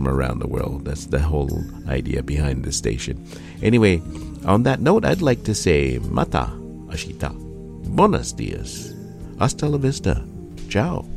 from around the world. That's the whole idea behind the station. Anyway, on that note, I'd like to say mata ashita, buenos dias, hasta la vista, ciao.